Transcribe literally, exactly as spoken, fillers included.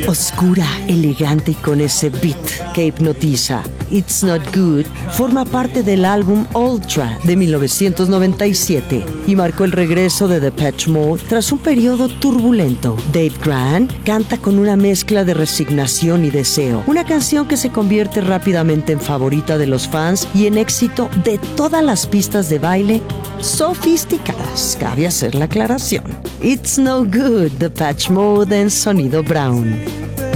Oscura, elegante y con ese beat que hipnotiza, It's Not Good forma parte del álbum Ultra de mil novecientos noventa y siete y marcó el regreso de Depeche Mode tras un periodo turbulento. Dave Grant canta con una mezcla de resignación y deseo, una canción que se convierte rápidamente en favorita de los fans y en éxito de todas las pistas de baile sofisticadas. Cabe hacer la aclaración. It's No Good, Depeche Mode en Sonido Brown.